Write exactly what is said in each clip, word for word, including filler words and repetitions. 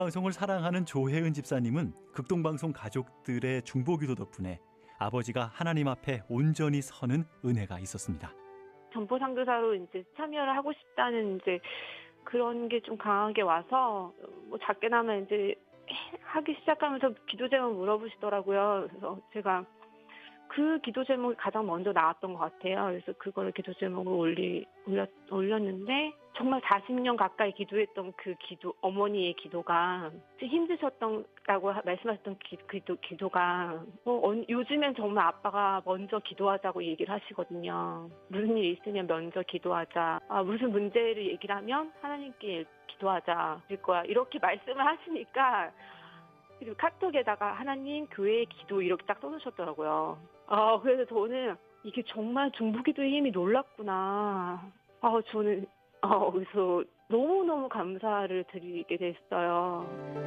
방송을 사랑하는 조혜은 집사님은 극동방송 가족들의 중보기도 덕분에 아버지가 하나님 앞에 온전히 서는 은혜가 있었습니다. 전포 선교사로 이제 참여를 하고 싶다는 이제 그런 게 좀 강하게 와서 뭐 작게나마 이제 하기 시작하면서 기도 제목 물어보시더라고요. 그래서 제가 그 기도 제목이 가장 먼저 나왔던 것 같아요. 그래서 그걸 기도 제목을 올리, 올렸, 올렸는데 정말 사십 년 가까이 기도했던 그 기도, 어머니의 기도가 힘드셨다고 말씀하셨던 기, 기도, 기도가 어, 요즘엔 정말 아빠가 먼저 기도하자고 얘기를 하시거든요. 무슨 일 있으면 먼저 기도하자. 아, 무슨 문제를 얘기를 하면 하나님께 기도하자. 일 거야. 이렇게 말씀을 하시니까 그리고 카톡에다가 하나님 교회의 기도 이렇게 딱 써놓으셨더라고요. 아, 그래서 저는 이게 정말 중보기도의 힘이 놀랍구나. 아, 저는 아, 그래서 너무너무 감사를 드리게 됐어요.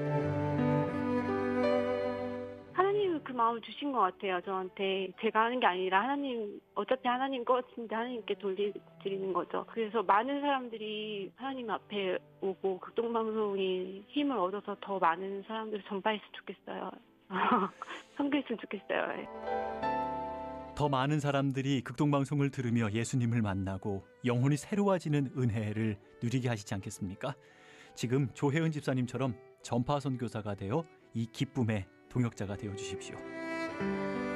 하나님은 그 마음을 주신 것 같아요, 저한테. 제가 하는 게 아니라 하나님, 어차피 하나님 것인데 하나님께 돌려드리는 거죠. 그래서 많은 사람들이 하나님 앞에 오고 극동방송이 힘을 얻어서 더 많은 사람들을 전파했으면 좋겠어요. 섬겼으면 좋겠어요. 더 많은 사람들이 극동방송을 들으며 예수님을 만나고 영혼이 새로워지는 은혜를 누리게 하시지 않겠습니까? 지금 조혜은 집사님처럼 전파 선교사가 되어 이 기쁨의 동역자가 되어 주십시오.